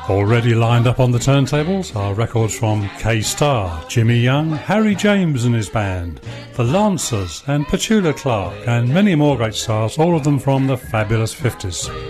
Already lined up on the turntables are records from K-Star, Jimmy Young, Harry James and his band, The Lancers and Petula Clark, and many more great stars, all of them from the fabulous 50s.